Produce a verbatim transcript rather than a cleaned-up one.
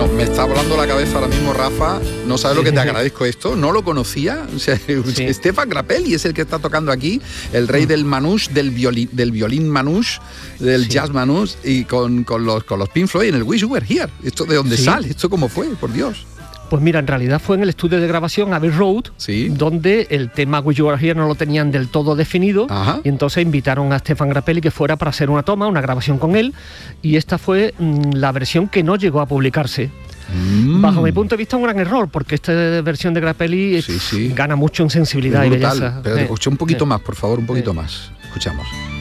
Bueno, me está volando la cabeza ahora mismo, Rafa. No sabes Sí, lo que sí, te sí. agradezco esto. No lo conocía. O sea, Sí. Stefan Grappelli es el que está tocando aquí, el rey mm. del manouche, del violín, del violín manouche, del sí. jazz manouche, y con, con, los, con los Pink Floyd en el Wish You Were Here. ¿Esto de dónde sí. sale? ¿Esto cómo fue? Por Dios. Pues mira, en realidad fue en el estudio de grabación Abbey Road, sí. donde el tema Wish You Were Here no lo tenían del todo definido. Ajá. Y entonces invitaron a Stefan Grappelli que fuera para hacer una toma, una grabación con él, y esta fue mmm, la versión que no llegó a publicarse. Mm. Bajo mi punto de vista un gran error, porque esta versión de Grappelli sí, sí. gana mucho en sensibilidad y belleza. Pero eh, escucha un poquito eh, más, por favor, un poquito eh. más. Escuchamos.